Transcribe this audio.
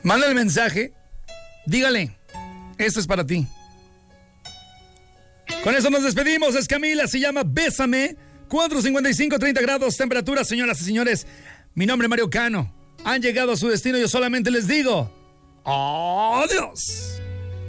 Manda el mensaje. Dígale, esto es para ti. Con eso nos despedimos. Es Camila, se llama Bésame. 4:55, 30 grados temperatura, señoras y señores. Mi nombre es Mario Cano. Han llegado a su destino, yo solamente les digo adiós.